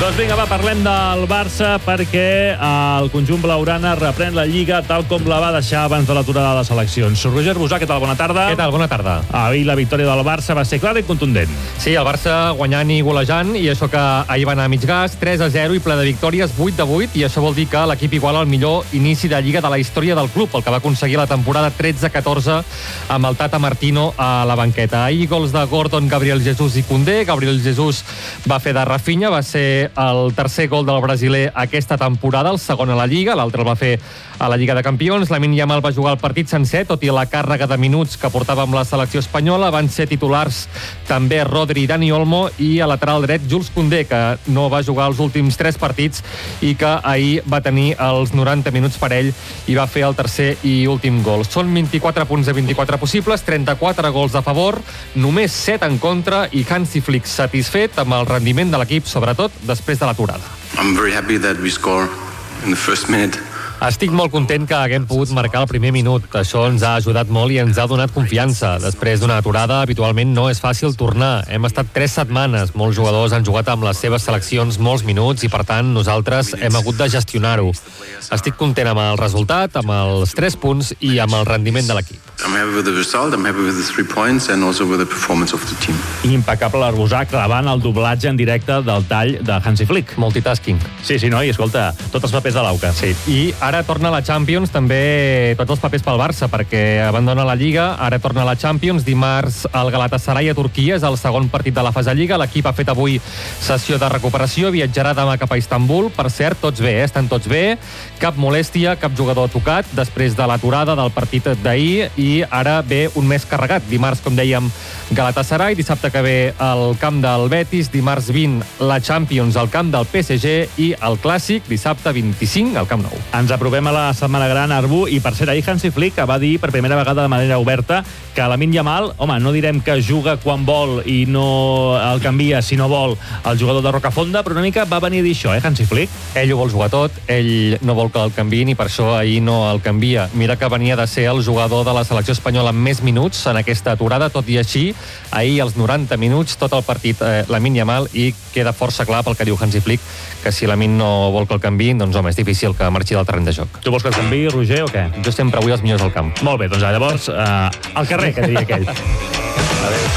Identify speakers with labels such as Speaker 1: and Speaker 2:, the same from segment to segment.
Speaker 1: Doncs vinga, va, parlem del Barça perquè el conjunt blaugrana reprèn la Lliga tal com la va deixar abans de l'aturada de les seleccions. Roger Busà, què tal? Bona tarda.
Speaker 2: Què tal? Bona tarda.
Speaker 1: Ahir la victòria del Barça va ser clara i contundent.
Speaker 2: Sí, el Barça guanyant i golejant, i això que ahir va anar a mig gas, 3-0 i ple de victòries, 8-8, i això vol dir que l'equip iguala el millor inici de Lliga de la història del club, el que va aconseguir la temporada 13-14 amb el Tata Martino a la banqueta. Ahir gols de Gordon, Gabriel Jesús i Koundé. Gabriel Jesús va fer de Rafinha, va ser el tercer gol del brasiler aquesta temporada, el segon a la Lliga, l'altre el va fer a la Lliga de Campions. Lamine Yamal va jugar el partit sencer, tot i la càrrega de minuts que portava amb la selecció espanyola. Van ser titulars també Rodri i Dani Olmo, i a lateral dret Jules Koundé, que no va jugar els últims 3 partits i que ahir va tenir els 90 minuts per ell i va fer el tercer i últim gol. Són 24 punts de 24 possibles, 34 gols a favor, només 7 en contra, i Hansi Flick satisfet amb el rendiment de l'equip, sobretot després de l'aturada.
Speaker 3: I'm very happy that we score in the first minute.
Speaker 2: Estic molt content que haguem pogut marcar el primer minut. Això ens ha ajudat molt i ens ha donat confiança. Després d'una aturada, habitualment no és fàcil tornar. Hem estat 3 setmanes. Molts jugadors han jugat amb les seves seleccions molts minuts i, per tant, nosaltres hem hagut de gestionar-ho. Estic content amb el resultat, amb els 3 punts i amb el rendiment de l'equip.
Speaker 3: I'm happy with the result, I'm happy with the 3 points and also with the performance of the team.
Speaker 1: Impecable l'Arbusà clavant el doblatge en directe del tall de Hansi Flick.
Speaker 2: Multitasking.
Speaker 1: Sí, no, i escolta, tots els papers de l'Auca.
Speaker 2: Sí, i ara torna a la Champions també tots els papers pel Barça, perquè abandona la Lliga, ara torna a la Champions. Dimarts el Galatasaray a Turquia, és el segon partit de la fase Lliga. L'equip ha fet avui sessió de recuperació, viatjarà demà cap a Istanbul. Per cert, tots bé, estan tots bé, cap molèstia, cap jugador tocat després de l'aturada del partit d'ahir, i ara ve un mes carregat. Dimarts, com dèiem, Galatasaray, dissabte que ve al camp del Betis, dimarts 20 la Champions al camp del PSG i el Clàssic dissabte 25 al Camp Nou.
Speaker 1: Ens aprovem a la setmana gran, Arbu, i per cert, ahir Hansi Flick va dir per primera vegada de manera oberta que Lamine Yamal, home, no direm que juga quan vol i no el canvia si no vol el jugador de Rocafonda, però una mica va venir a dir això, Hansi Flick?
Speaker 2: Ell ho vol jugar tot, ell no vol que el canviïn i per això ahir no el canvia. Mira que venia de ser el jugador de la selecció espanyola amb més minuts en aquesta aturada, tot i així, ahir als 90 minuts, tot el partit Lamine Yamal, i queda força clar pel que diu Hansi Flick que si Lamine no vol que el canviïn, doncs home, és difícil que marxi del terreny de joc.
Speaker 1: Tu vols que el canviï, Roger, o què?
Speaker 2: Jo sempre vull els millors al camp.
Speaker 1: Molt bé, doncs llavors, al carrer, que diria aquell. Adéu.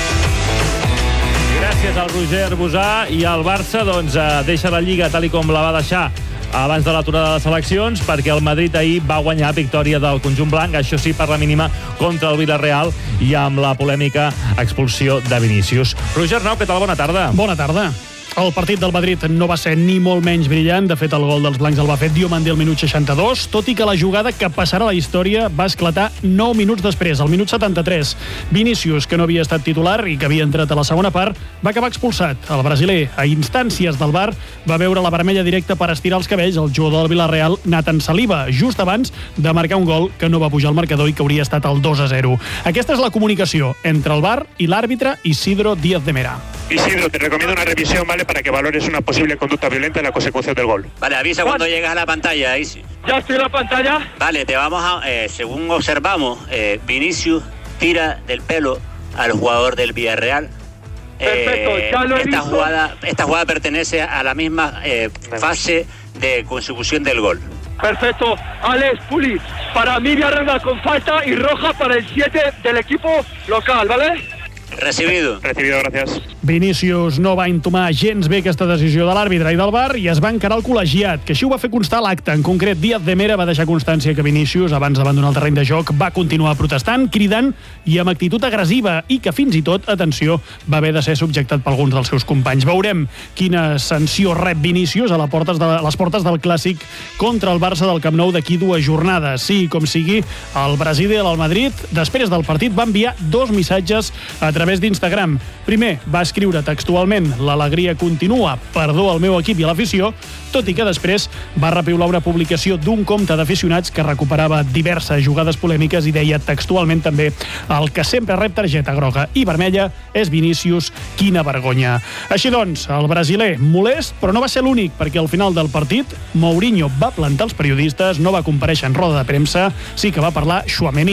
Speaker 1: Gràcies al Roger Busà, i el Barça doncs deixa la Lliga tal i com la va deixar abans de l'aturada de les seleccions, perquè el Madrid ahir va guanyar, victòria del conjunt blanc, això sí, per la mínima, contra el Villarreal, i amb la polèmica expulsió de Vinícius. Roger Arnau, què tal? Bona tarda.
Speaker 4: Bona tarda. El partit del Madrid no va ser ni molt menys brillant. De fet, el gol dels blancs el va fer Diomandé al minut 62, tot i que la jugada que passarà a la història va esclatar 9 minuts després, al minut 73. Vinícius, que no havia estat titular i que havia entrat a la segona part, va acabar expulsat. El brasiler, a instàncies del VAR, va veure la vermella directa per estirar els cabells al jugador del Villarreal, Nathan Saliba, just abans de marcar un gol que no va pujar al marcador i que hauria estat el 2-0. Aquesta és la comunicació entre el VAR i l'àrbitre Isidro Díaz de Mera.
Speaker 5: Isidro, te recomiendo una revisión, ¿vale? Para que valores una posible conducta violenta en la consecución del gol.
Speaker 6: Vale, avisa cuando llegas a la pantalla.
Speaker 5: ¿Ya estoy en la pantalla?
Speaker 6: Vale, te vamos a... según observamos, Vinicius tira del pelo al jugador del Villarreal.
Speaker 5: Perfecto, ya lo he visto.
Speaker 6: Esta jugada pertenece a la misma fase de consecución del gol.
Speaker 5: Perfecto. Alex Puli, para mí Villarreal con falta y roja para el 7 del equipo local, ¿vale?
Speaker 6: Recibido, gracias.
Speaker 4: Vinícius no va entomar gens bé aquesta decisió de l'àrbitre i del VAR i es va encarar el col·legiat, que així ho va fer constar a l'acte. En concret, Díaz de Mera va deixar constància que Vinícius, abans d'abandonar el terreny de joc, va continuar protestant, cridant i amb actitud agressiva, i que fins i tot, atenció, va haver de ser subjectat per alguns dels seus companys. Veurem quina sanció rep Vinícius a les portes del Clàssic contra el Barça del Camp Nou d'aquí 2 jornades. Sí, com sigui, el brasiler al Madrid, després del partit, va enviar 2 missatges a través d'Instagram. Primer, va escriure textualment: l'alegria continua, perdó al meu equip i a l'afició, tot i que després va repiular una publicació d'un compte d'aficionats que recuperava diverses jugades polèmiques i deia textualment també: el que sempre rep targeta groga i vermella és Vinícius, quina vergonya. Així doncs, el brasiler molest, però no va ser l'únic, perquè al final del partit Mourinho va plantar els periodistes, no va comparèixer en roda de premsa, sí que va parlar Tchouaméni.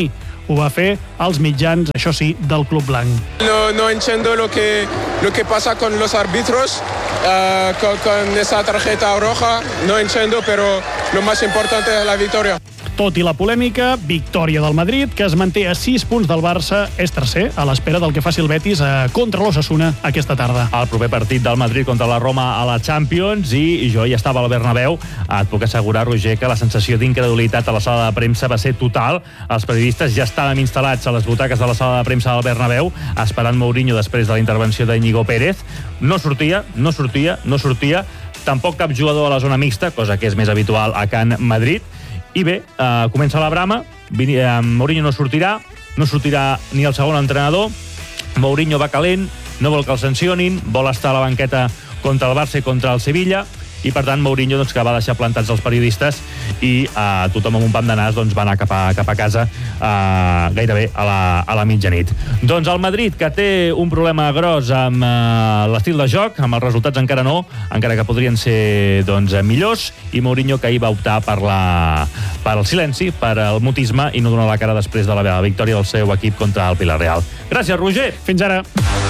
Speaker 4: Ho va fer als mitjans, això sí, del Club Blanc.
Speaker 7: No entiendo lo que pasa con los árbitros, con esa tarjeta roja, no entiendo, pero lo más importante es la victoria.
Speaker 4: Tot i la polèmica, victòria del Madrid, que es manté a 6 punts del Barça, és tercer, a l'espera del que faci el Betis contra l'Osasuna aquesta tarda.
Speaker 1: El proper partit del Madrid contra la Roma a la Champions, i jo ja estava al Bernabéu. Et puc assegurar, Roger, que la sensació d'incredulitat a la sala de premsa va ser total. Els periodistes ja estàvem instal·lats a les butaques de la sala de premsa del Bernabéu, esperant Mourinho després de la intervenció d'Iñigo Pérez. No sortia. Tampoc cap jugador a la zona mixta, cosa que és més habitual a Can Madrid. I bé, comença la brama, Mourinho no sortirà ni el segon entrenador, Mourinho va calent, no vol que el sancionin, vol estar a la banqueta contra el Barça i contra el Sevilla, i per tant Mourinho que va deixar plantats els periodistes i tothom amb un pam de nas va anar cap a casa gairebé a la mitjanit. Doncs el Madrid, que té un problema gros amb l'estil de joc, amb els resultats encara no, encara que podrien ser millors, i Mourinho, que ahir va optar per el silenci, per el mutisme, i no donar la cara després de la victòria del seu equip contra el Villarreal. Gràcies, Roger.
Speaker 4: Fins ara.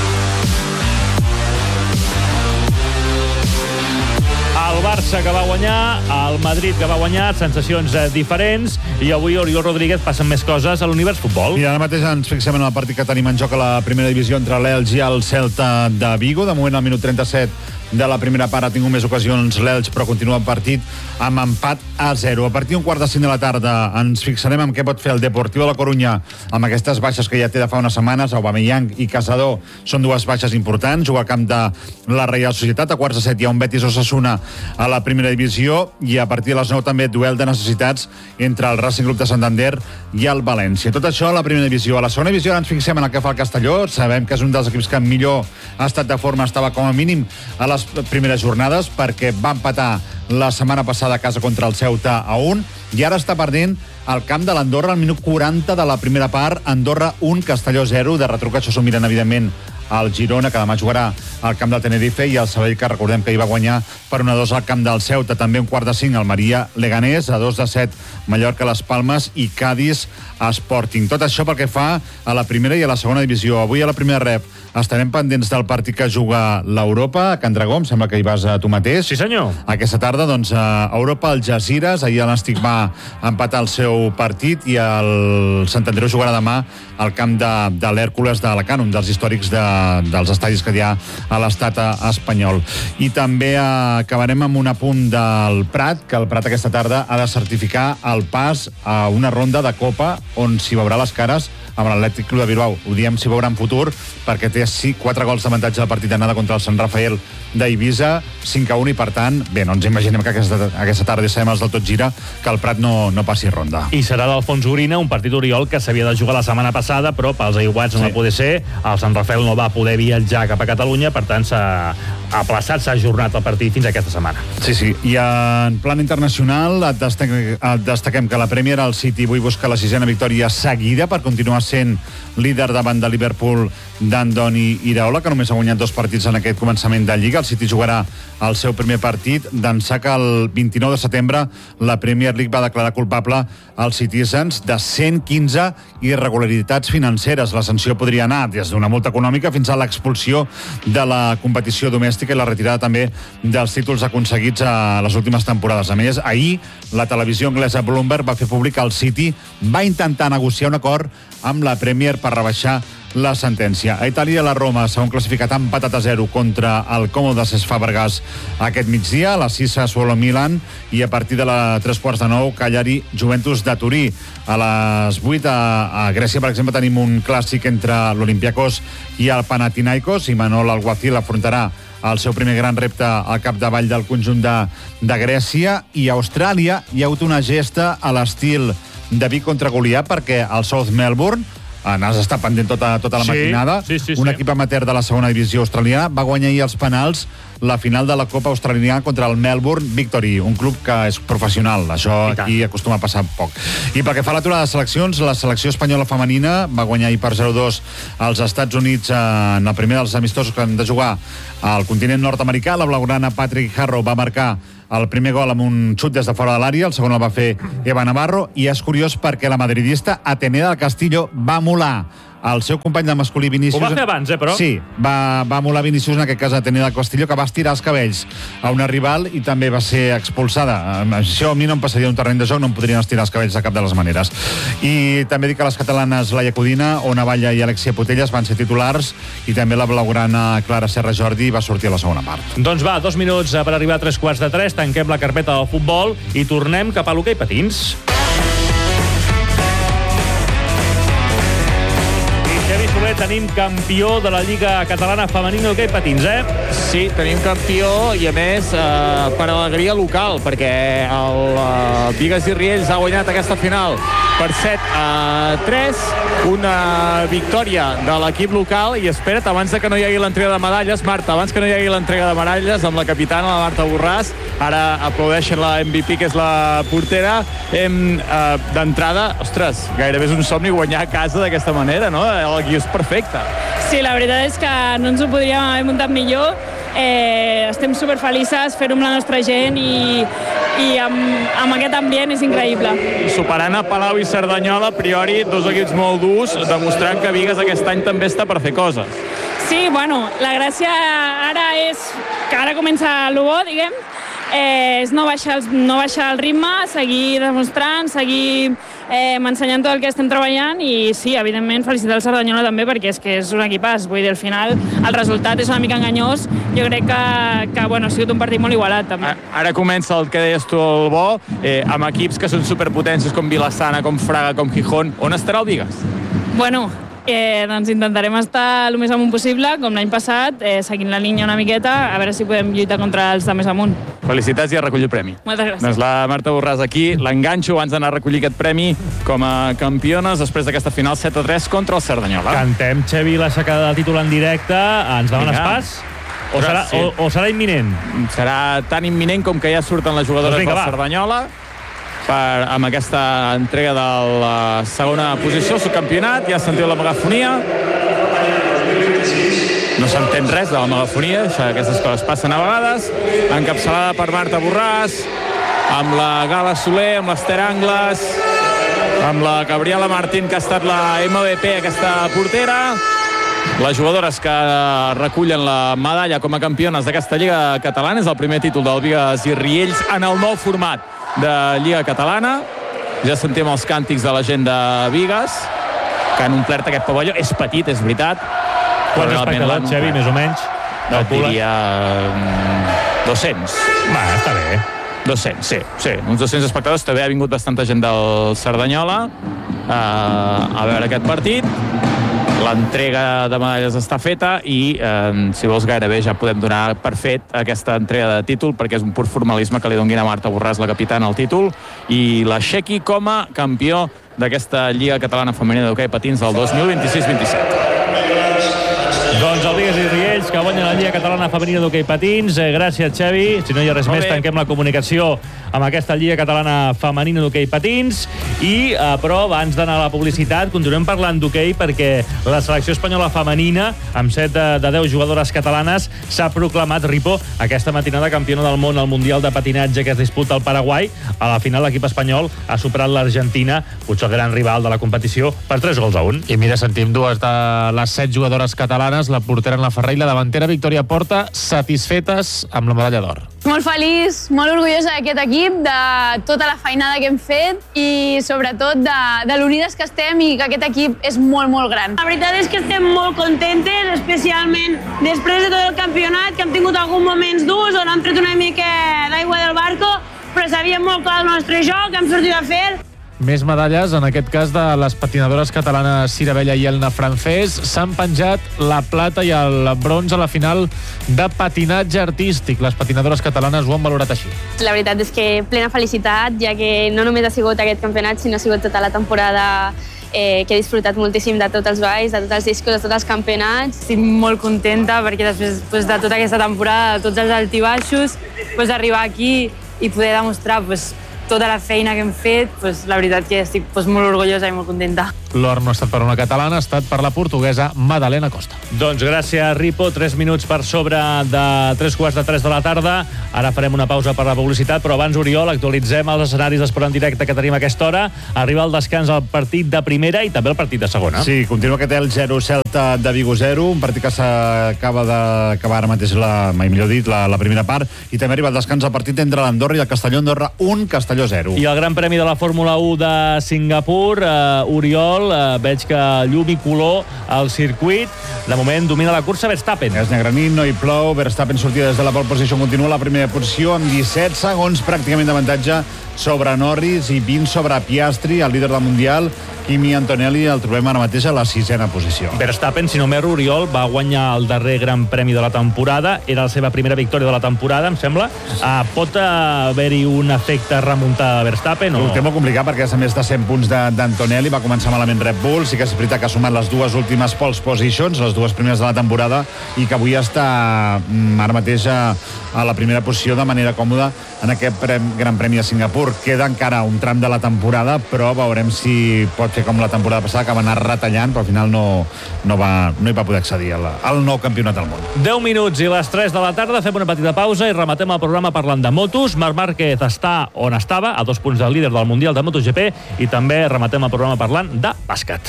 Speaker 1: El Barça que va guanyar, el Madrid que va guanyar, sensacions diferents, i avui, Oriol Rodríguez, passen més coses a l'univers futbol.
Speaker 8: I ara mateix ens fixem en el partit que tenim en joc a la primera divisió entre l'Elx i el Celta de Vigo. De moment, al minut 37 de la primera part ha tingut més ocasions l'Elx, però continua el partit amb empat a 0. A partir d'un 4:05 de la tarda ens fixarem en què pot fer el Deportivo de la Corunya amb aquestes baixes que ja té de fa unes setmanes. Aubameyang i Casador són dues baixes importants. Juga al camp de la Reial Societat. A 4:07 hi ha un Betis Osasuna a la primera divisió, i a partir de les 9 també duel de necessitats entre el Racing Club de Santander i el València. Tot això a la primera divisió. A la segona divisió ens fixem en el que fa el Castelló. Sabem que és un dels equips que millor ha estat de forma, estava com a mínim a les primeres jornades, perquè va empatar la setmana passada a casa contra el Ceuta a 1, i ara està perdent al camp de l'Andorra al minut 40 de la primera part. Andorra 1, Castelló 0. De retruc això s'ho miren, evidentment, el Girona, que demà jugarà al camp del Tenerife, i el Sabadell, que recordem que hi va guanyar per 1-2 al camp del Ceuta. També un 4:05 Almeria Leganés, a 2:07 Mallorca Las Palmes i Cádiz Sporting. Tot això pel que fa a la primera i a la segona divisió. Avui a la primera rep estarem pendents del partit que juga l'Europa a Can Dragó. Em sembla que hi vas tu mateix.
Speaker 1: Sí, senyor. Aquesta
Speaker 8: tarda, a Europa, el Algeciras. Ahir l'Nàstic va empatar el seu partit, i el Sant Andreu jugarà demà al camp de l'Hèrcules d'Alacant, un dels històrics dels estadis que hi ha a l'estat espanyol. I també acabarem amb un apunt del Prat, que el Prat aquesta tarda ha de certificar el pas a una ronda de Copa on s'hi veurà les cares amb l'Atlètic Club de Bilbao. Ho diem s'hi veurà en futur, perquè té 4 gols d'avantatge del partit d'anada contra el Sant Rafael d'Eivissa, 5-1, i per tant, bé, no ens imaginem que aquesta tarda sabem els del Tot Gira que el Prat no passi ronda.
Speaker 1: I serà l'Alfons Orina, un partit, Oriol, que s'havia de jugar la setmana passada, però pels aiguats no va poder ser. El Sant Rafael no va poder viatjar cap a Catalunya, per tant s'ha aplaçat, s'ha ajornat el partit fins aquesta setmana.
Speaker 8: Sí. I en plan internacional destaquem que la Premier, el City, avui busca la 6ª victòria seguida per continuar sent líder davant de Liverpool d'Andoni Iraola, que només ha guanyat 2 partits en aquest començament de Lliga. El City jugarà el seu primer partit, d'ençà que el 29 de setembre la Premier League va declarar culpable als Citizens de 115 irregularitats financeres. La sanció podria anar des d'una multa econòmica fins a l'expulsió de la competició domèstica i la retirada també dels títols aconseguits a les últimes temporades. A més, ahir la televisió anglesa Bloomberg va fer públic que el City va intentar negociar un acord amb la Premier per rebaixar la sentència. A Itàlia, la Roma, segon classificat, ha empatat a 0 contra el Como de Cesc Fàbregas aquest migdia. A la 6 Sassuolo Milan, i a partir de la 3:45 Cagliari Juventus de Turí. A les 8 a Grècia, per exemple, tenim un clàssic entre l'Olympiakos i el Panathinaikos, i Manol Alguacil afrontarà el seu primer gran repte al capdavall del conjunt de Grècia. I a Austràlia hi ha hagut una gesta a l'estil David contra Goliat, perquè el South Melbourne n'has estat pendent tota la matinada. Un equip amateur de la segona divisió australiana va guanyar ahir els penals la final de la Copa Australiana contra el Melbourne Victory, un club que és professional. Això aquí acostuma a passar poc. I pel que fa a l'aturada de seleccions, la selecció espanyola femenina va guanyar ahir per 0-2 als Estats Units en el primer dels amistosos que han de jugar al continent nord-americà. La blaugrana Patrick Harrow va marcar el primer gol amb un xut des de fora de l'àrea, el segon el va fer Eva Navarro, i és curiós perquè la madridista Atenea del Castillo va emular el seu company de masculí Vinícius...
Speaker 1: Ho va fer abans, però...
Speaker 8: Sí, va emular Vinícius, en aquest cas Atenea del Castillo, que va estirar els cabells a una rival i també va ser expulsada. Això a mi no em passaria un terreny de joc, no em podrien estirar els cabells de cap de les maneres. I també dic que les catalanes Laia Codina, Ona Valla i Alexia Putellas van ser titulars i també la blaugrana Clara Serra Jordi va sortir a la segona part.
Speaker 1: Doncs va, 2 minuts per arribar a 3:45, tanquem la carpeta del futbol i tornem cap a l'hoquei patins. Tenim campió de la Lliga Catalana Femenina d'hoquei patins,
Speaker 9: Sí, tenim campió i, a més, per alegria local, perquè el Bigues i Riells ha guanyat aquesta final per 7-3, una victòria de l'equip local, i espera't, abans que no hi hagi l'entrega de medalles, Marta, abans que no hi hagi l'entrega de medalles, amb la capitana, la Marta Borràs, ara aplaudeixen la MVP, que és la portera, d'entrada, ostres, gairebé és un somni guanyar a casa d'aquesta manera, no? El guió és perfecte.
Speaker 10: Sí, la veritat és que no ens ho podríem haver muntat millor. Estem superfelices, fer-ho amb la nostra gent i amb aquest ambient és increïble.
Speaker 9: Superant a Palau i Cerdanyola, a priori, dos equips molt durs, demostrant que Bigues aquest any també està per fer coses.
Speaker 10: Sí, bueno, la gràcia ara és que ara comença el bo, diguem, és no baixar el ritme, seguir demostrant, seguir ensenyant tot el que estem treballant i sí, evidentment, felicitar el Cerdanyola també perquè és que és un equipàs, vull dir, al final el resultat és una mica enganyós, jo crec que bueno, ha sigut un partit molt igualat també.
Speaker 9: Ara comença el que deies tu, el bo, amb equips que són superpotències com Vilassana, com Fraga, com Gijón. On estarà el Bigues?
Speaker 10: Bueno, doncs intentarem estar el més amunt possible, com l'any passat, seguint la línia una miqueta, a veure si podem lluitar contra els de més amunt.
Speaker 9: Felicitats i a recollir el premi.
Speaker 10: Moltes gràcies.
Speaker 9: Doncs la Marta Borràs aquí, l'enganxo abans d'anar a recollir aquest premi com a campiones després d'aquesta final 7-3 contra el Cerdanyola.
Speaker 1: Cantem, Xavi, l'aixecada del títol en directe. Ens demanes pas? O serà imminent?
Speaker 9: Serà tan imminent com que ja surten les jugadores del Cerdanyola amb aquesta entrega de la segona posició, subcampionat. Ja sentiu la megafonia. No s'entén res de la megafonia, aquestes coses passen a vegades. Encapçalada per Marta Borràs, amb la Gala Soler, amb l'Ester Angles, amb la Gabriela Martín, que ha estat la MVP, aquesta portera. Les jugadores que recullen la medalla com a campiones d'aquesta Lliga Catalana. És el primer títol del Bigues i Riells en el nou format de Lliga Catalana. Ja sentim els càntics de la gent de Bigues, que han omplert aquest pavelló. És petit, és veritat.
Speaker 1: Quants espectadors, Xavi, més o menys?
Speaker 9: Et diria 200.
Speaker 1: Va, està bé.
Speaker 9: 200, sí. Uns 200 espectadors. També ha vingut bastanta gent del Cerdanyola a veure aquest partit. L'entrega de medalles està feta i, si vols, gairebé ja podem donar per fet aquesta entrega de títol, perquè és un pur formalisme que li donguin a Marta Borràs, la capitana, el títol, i l'aixequi com a campió d'aquesta Lliga Catalana Femenina d'hoquei patins del 2026-27.
Speaker 1: Doncs el Bigues i Riells, que guanyen la Lliga Catalana Femenina d'hoquei patins. Gràcies, Xavi. Si no hi ha res més, tanquem la comunicació amb aquesta Lliga Catalana Femenina d'hoquei patins. Però abans d'anar a la publicitat, continuem parlant d'hoquei perquè la selecció espanyola femenina, amb 7 de 10 jugadores catalanes, s'ha proclamat, Ripo, aquesta matinada campiona del món al Mundial de Patinatge que es disputa al Paraguai. A la final, l'equip espanyol ha superat l'Argentina, potser el gran rival de la competició, per 3-1.
Speaker 2: I mira, sentim dues de les 7 jugadores catalanes, la portera Anna Ferrer i la davantera Victòria Porta, satisfetes amb la medalla d'or.
Speaker 11: Molt feliç, molt orgullosa d'aquest equip, de tota la feinada que hem fet i sobretot de l'unides que estem i que aquest equip és molt, molt gran.
Speaker 12: La veritat és que estem molt contentes, especialment després de tot el campionat, que hem tingut alguns moments durs on hem tret una mica d'aigua del barco, però sabíem molt clar el nostre joc, hem sortit a fer.
Speaker 2: Més medalles, en aquest cas de les patinadores catalanes Cira Vella i Elna Francés. S'han penjat la plata i el bronze a la final de patinatge artístic. Les patinadores catalanes ho han valorat així.
Speaker 11: La veritat és que plena felicitat, ja que no només ha sigut aquest campionat, sinó ha sigut tota la temporada que he disfrutat moltíssim de tots els balls, de tots els discos, de tots els campionats.
Speaker 10: Estic molt contenta perquè després de tota aquesta temporada, de tots els altibaixos, arribar aquí i poder demostrar tota la feina que hem fet, la veritat que estic molt orgullosa i molt contenta.
Speaker 13: l'or no ha estat per una catalana, ha estat per la portuguesa Madalena Costa.
Speaker 1: Doncs gràcies, Ripo. 3 minuts per sobre de 3:15 de la tarda. Ara farem una pausa per la publicitat, però abans, Oriol, actualitzem els escenaris d'esport en directe que tenim a aquesta hora. Arriba el descans al partit de primera i també el partit de segona.
Speaker 8: Sí, continua aquest el 0 Celta de Vigo 0, un partit que s'acaba d'acabar ara mateix mai millor dit, la primera part, i també arriba el descans al partit entre l'Andorra i el Castelló. Andorra 1, Castelló 0.
Speaker 1: I el Gran Premi de la Fórmula 1 de Singapur, Oriol, veig que llum i color al circuit. De moment domina la cursa Verstappen.
Speaker 8: És negranit, no hi plou. Verstappen sortia des de la pole position, continua a la primera posició amb 17 segons pràcticament d'avantatge sobre Norris i 20 sobre Piastri, el líder del Mundial. Kimi Antonelli el trobem ara mateix a la 6ª posició.
Speaker 1: Verstappen, si no m'erro, Oriol, va guanyar el darrer Gran Premi de la temporada. Era la seva primera victòria de la temporada, em sembla. Pot haver-hi un efecte remuntada de Verstappen?
Speaker 8: Ho té molt complicat perquè és a més de 100 punts d'Antonelli. Va començar malament Red Bull. Sí que és veritat que ha sumat les dues últimes pole positions, les dues primeres de la temporada, i que avui està ara mateix a la primera posició de manera còmoda en aquest Gran Premi de Singapur. Queda encara un tram de la temporada, però veurem si pot fer com la temporada passada, que va anar retallant, però al final no hi va poder accedir al nou campionat del món.
Speaker 1: 10 minuts i les 3 de la tarda, fem una petita pausa i rematem el programa parlant de motos. Marc Márquez està on estava, a 2 punts del líder del Mundial de MotoGP, i també rematem el programa parlant de bàsquet.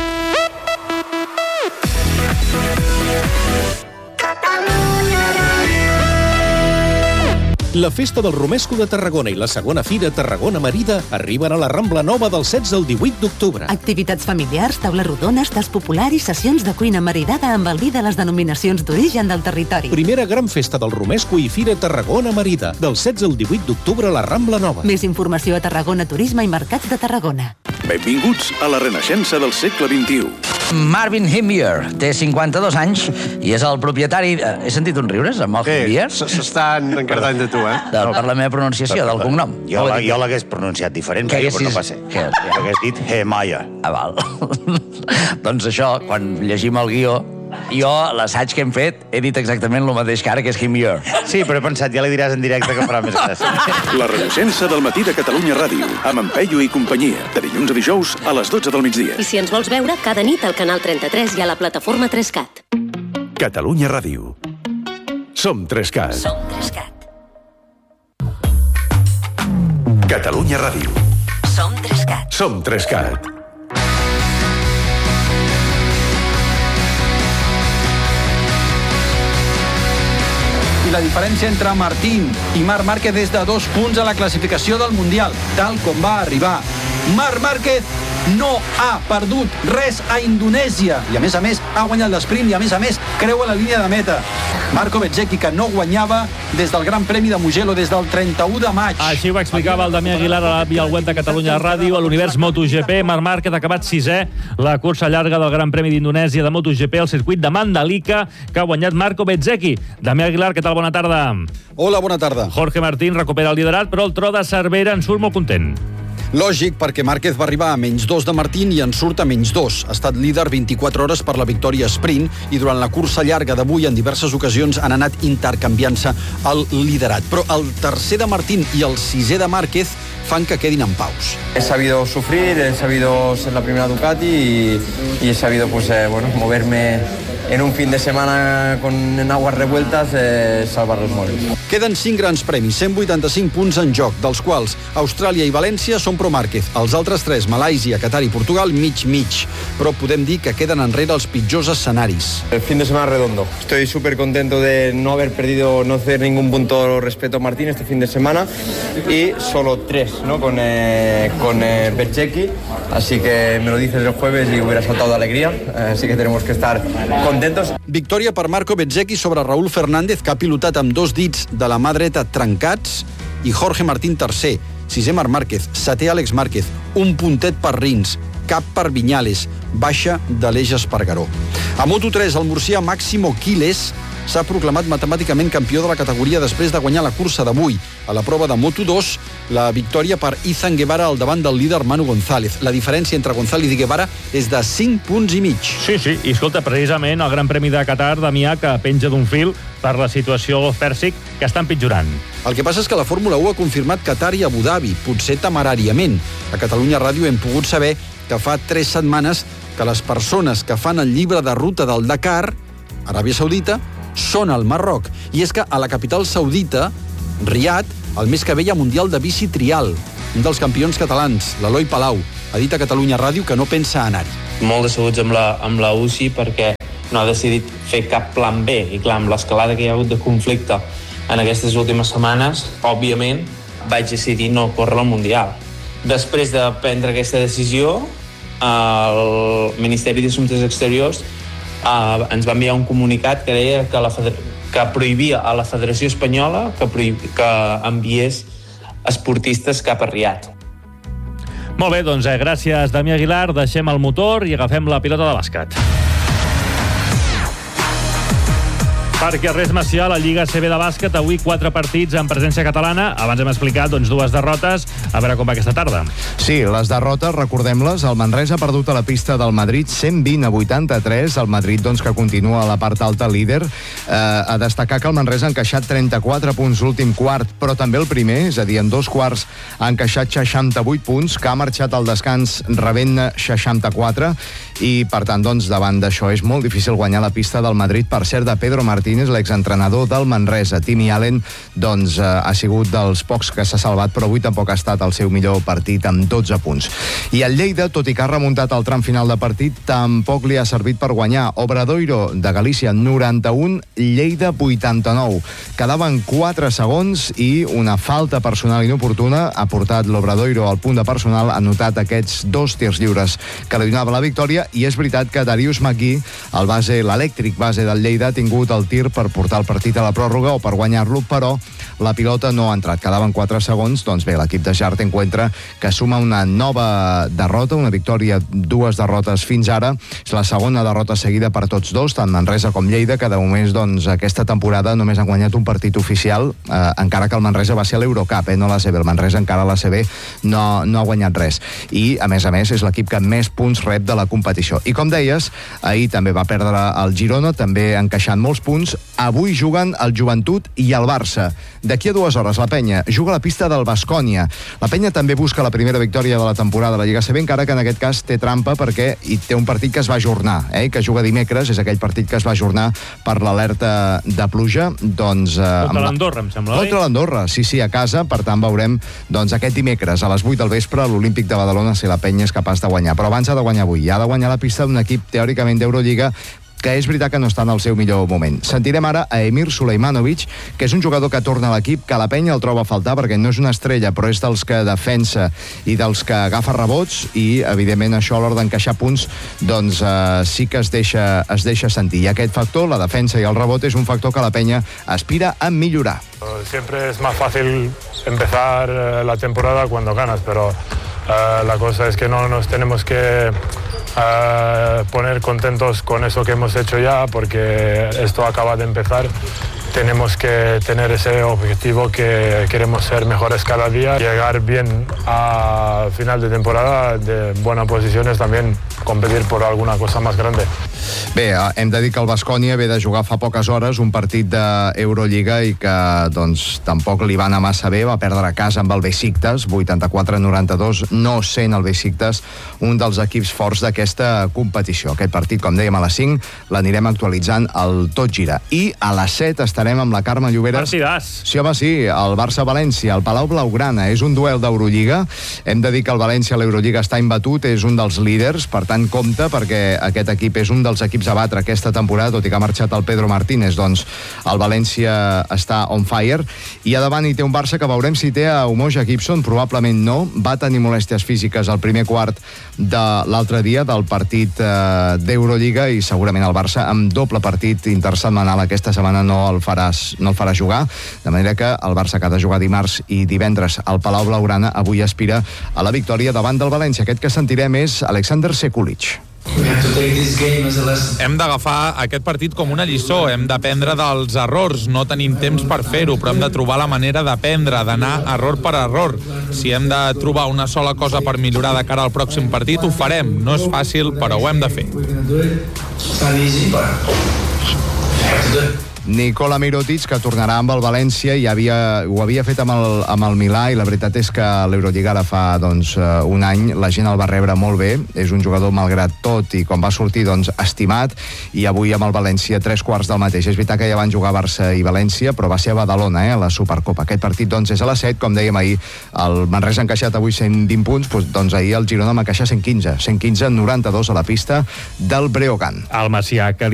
Speaker 14: La Festa del Romesco de Tarragona i la segona Fira Tarragona Marida arriben a la Rambla Nova del 16 al 18 d'octubre.
Speaker 15: Activitats familiars, taules rodones, tas popular i sessions de cuina maridada amb el vi de les denominacions d'origen del territori.
Speaker 14: Primera gran festa del Romesco i Fira Tarragona Marida, del 16 al 18 d'octubre a la Rambla Nova.
Speaker 15: Més informació a Tarragona Turisme i Mercats de Tarragona.
Speaker 16: Benvinguts a la renaixença del segle XXI.
Speaker 17: Marvin Himbier té 52 anys i és el propietari... He sentit uns riures amb el Himbier?
Speaker 18: S'estan encardant de tu,
Speaker 17: Per la meva pronunciació, del cognom.
Speaker 18: Jo l'hagués pronunciat diferent, però no passa. L'hagués dit Hemaya.
Speaker 17: Val. Doncs això, quan llegim el guió, jo, l'assaig que hem fet, he dit exactament el mateix que ara, que és Himbier.
Speaker 18: Sí, però he pensat, ja li diràs en directe que farà més gràcia.
Speaker 16: La renaixença del matí de Catalunya Ràdio, amb en Peyu i companyia, de dilluns a dijous a les 12 del migdia.
Speaker 19: I si ens vols veure, cada nit al canal 33 i a la plataforma 3CAT.
Speaker 16: Catalunya Ràdio. Som 3CAT.
Speaker 19: Som 3CAT.
Speaker 16: Catalunya Ràdio.
Speaker 19: Som 3CAT.
Speaker 16: Som 3CAT.
Speaker 20: I la diferència entre Martín i Marc Márquez és de 2 punts a la classificació del Mundial, tal com va arribar. Marc Márquez no ha perdut res a Indonèsia i a més ha guanyat l'esprint i a més creua la línia de meta. Marco Bezzecchi, que no guanyava des del Gran Premi de Mugello des del 31 de maig.
Speaker 1: Així ho explicava el Damià Aguilar a la Via al web de Catalunya Ràdio, a l'univers MotoGP. Marc Márquez ha acabat 6è la cursa llarga del Gran Premi d'Indonèsia de MotoGP al circuit de Mandalika, que ha guanyat Marco Bezzecchi. Damià Aguilar, què tal? Bona tarda.
Speaker 21: Hola, bona tarda.
Speaker 1: Jorge Martín recupera el liderat, però el tro de Cervera en surt molt content.
Speaker 21: Lògic, perquè Márquez va arribar a -2 de Martín i en surt a -2. Ha estat líder 24 hores per la victòria sprint i durant la cursa llarga d'avui en diverses ocasions han anat intercanviant-se el liderat. Però el tercer de Martín i el 6è de Márquez fan que quedin en paus.
Speaker 22: He sabido sufrir, he sabido ser la primera Ducati y he sabido moverme en un fin de semana en aguas revueltas, salvar los moles.
Speaker 21: Queden 5 grans premis, 185 punts en joc, dels quals Austràlia i València són pro Márquez. Els altres 3, Malàisia, Qatar i Portugal, mig. Però podem dir que queden enrere els pitjors escenaris.
Speaker 22: El fin de semana redondo. Estoy súper contento de no haber perdido, no hacer ningún punto respecto a Martín este fin de semana y solo 3, ¿no? con Bezzecchi. Así que me lo dices el jueves y hubiera saltado de alegría. Así que tenemos que estar contentos.
Speaker 21: Victòria per Marco Bezzecchi sobre Raúl Fernández, que ha pilotat amb 2 dits de la mà dreta trencats, i Jorge Martín tercer, 6è Marc Márquez, 7è Àlex Márquez, un puntet per Rins, cap per Viñales, baixa de l'Eix Espargaró. A Moto3, el murcià Máximo Quiles s'ha proclamat matemàticament campió de la categoria després de guanyar la cursa d'avui. A la prova de Moto2, la victòria per Izan Guevara al davant del líder Manu González. La diferència entre González i Guevara és de 5 punts i mig.
Speaker 1: Sí, i escolta, precisament el Gran Premi de Qatar, Damià, que penja d'un fil per la situació Pèrsic, que està empitjorant.
Speaker 21: El que passa és que la Fórmula 1 ha confirmat Qatar i Abu Dhabi, potser temeràriament. A Catalunya Ràdio hem pogut saber que fa 3 setmanes que les persones que fan el llibre de ruta del Dakar, Aràbia Saudita, són al Marroc. I és que a la capital saudita, Riad, el mes que ve hi ha Mundial de Bici Trial. Un dels campions catalans, l'Eloi Palau, ha dit a Catalunya Ràdio que no pensa anar-hi.
Speaker 3: Molt decebuts amb la UCI perquè no ha decidit fer cap plan B. I clar, amb l'escalada que hi ha hagut de conflicte en aquestes últimes setmanes, òbviament, vaig decidir no córrer al Mundial. Després de prendre aquesta decisió, el Ministeri d'Assumptes Exteriors ens va enviar un comunicat que deia que prohibia a la Federació Espanyola que enviés esportistes cap a Riad.
Speaker 1: Molt bé, doncs gràcies, Damià Aguilar. Deixem el motor i agafem la pilota de bàsquet. Perquè res Macià, la Lliga CB de bàsquet, avui 4 partits en presència catalana. Abans hem explicat 2 derrotes. A veure com va aquesta tarda.
Speaker 5: Sí, les derrotes, recordem-les. El Manresa ha perdut a la pista del Madrid 120-83. El Madrid, que continua a la part alta líder. A destacar que el Manresa ha encaixat 34 punts l'últim quart, però també el primer, és a dir, en 2 quarts ha encaixat 68 punts, que ha marxat al descans rebent 64, i per tant, davant d'això és molt difícil guanyar la pista del Madrid. Per cert, de Pedro Martínez, l'exentrenador del Manresa. Timmy Allen, ha sigut dels pocs que s'ha salvat, però avui tampoc ha estat el seu millor partit, amb 12 punts. I el Lleida, tot i que ha remuntat al tram final de partit, tampoc li ha servit per guanyar. Obradoiro de Galícia 91, Lleida 89. Quedaven 4 segons i una falta personal inoportuna ha portat l'Obradoiro al punt de personal, ha notat aquests 2 tirs lliures que li donava la victòria, i és veritat que Darius McGee, l'elèctric base del Lleida, ha tingut el tir per portar el partit a la pròrroga o per guanyar-lo, però la pilota no ha entrat. Quedaven 4 segons. Doncs bé, l'equip de Jarte encuentra que suma una nova derrota, una victòria, 2 derrotes fins ara. És la segona derrota seguida per tots dos, tant Manresa com Lleida, que de moment aquesta temporada només han guanyat un partit oficial, encara que el Manresa va ser a l'Eurocup, no a l'ACB. El Manresa encara a l'ACB no ha guanyat res. I, a més, és l'equip que més punts rep de la competició. I com deies, ahir també va perdre el Girona, també encaixant molts punts. Avui juguen el Joventut i el Barça. D'aquí a 2 hores la Penya juga a la pista del Baskonia. La Penya també busca la primera victòria de la temporada a la Lliga CB, encara que en aquest cas té trampa perquè hi té un partit que es va ajornar, que juga dimecres, és aquell partit que es va ajornar per l'alerta de pluja.
Speaker 1: Contra l'Andorra, em sembla, oi?
Speaker 5: Contra l'Andorra, sí, a casa. Per tant, veurem aquest dimecres a les 8 del vespre l'Olímpic de Badalona si la Penya és capaç de guanyar. Però abans ha de guanyar avui. Ha de guanyar la pista d'un equip teòricament d'Eurolliga que és veritat que no està en el seu millor moment. Sentirem ara a Emir Sulejmanovic, que és un jugador que torna a l'equip, que la Penya el troba a faltar perquè no és una estrella, però és dels que defensa i dels que agafa rebots, i evidentment això a l'hora d'encaixar punts sí que es deixa sentir. I aquest factor, la defensa i el rebot, és un factor que la Penya aspira a millorar.
Speaker 23: Siempre es más fácil empezar la temporada cuando ganas, pero la cosa es que no nos tenemos que poner contentos con eso que hemos hecho ya, porque esto acaba de empezar. Tenemos que tener ese objetivo que queremos ser mejores cada día, llegar bien a final de temporada de buenas posiciones, también competir por alguna cosa más grande.
Speaker 5: Bé, hem de dir que el Baskonia ve de jugar fa poques hores un partit d'Eurolliga i que tampoc li va anar massa bé. Va perdre a casa amb el Besiktas 84-92, no sent el Besiktas un dels equips forts d'aquesta competició. Aquest partit, com dèiem, a les 5 l'anirem actualitzant al Tot Gira. I a les 7 estarem amb la Carme Lloberes.
Speaker 1: Partidàs.
Speaker 5: Sí, home, sí, el Barça-València, el Palau Blaugrana. És un duel d'Eurolliga. Hem de dir que el València a l'Eurolliga està imbatut, és un dels líders, per tant, compte, perquè aquest equip és un dels equips a batre aquesta temporada, tot i que ha marxat el Pedro Martínez. Doncs el València està on fire, i a davant hi té un Barça que veurem si té a Umoja Gibson. Probablement no, va tenir molèsties físiques al primer quart de l'altre dia del partit d'Eurolliga, i segurament el Barça amb doble partit intersetmanal aquesta setmana no el farà jugar, de manera que el Barça, que ha de jugar dimarts i divendres al Palau Blaugrana, avui aspira a la victòria davant del València. Aquest que sentirem és Alexander Sekulic.
Speaker 9: Hem d'agafar aquest partit com una lliçó, hem d'aprendre dels errors, no tenim temps per fer-ho, però hem de trobar la manera d'aprendre, d'anar error per error. Si hem de trobar una sola cosa per millorar de cara al pròxim partit, ho farem. No és fàcil, però ho hem de fer.
Speaker 5: Nikola Mirotic, que tornarà amb el València, ho havia fet amb el Milà, i la veritat és que l'Eurolliga ara fa un any, la gent el va rebre molt bé, és un jugador malgrat tot, i quan va sortir estimat, i avui amb el València 3/4 del mateix. És veritat que ja van jugar Barça i València, però va ser a Badalona, a la Supercopa. Aquest partit és a les 7, com dèiem ahir. El Manresa ha encaixat avui 120 punts, doncs ahir el Girona va encaixar 115, 92 a la pista del Breogán.
Speaker 1: El Macià, que